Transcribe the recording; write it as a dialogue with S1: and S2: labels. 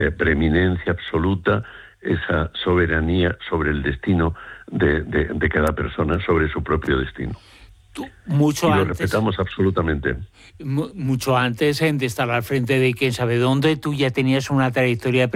S1: preeminencia absoluta, esa soberanía sobre el destino de cada persona, sobre su propio destino.
S2: Mucho
S1: y lo
S2: antes,
S1: respetamos absolutamente.
S2: Mucho antes de estar al frente de quién sabe dónde, tú ya tenías una trayectoria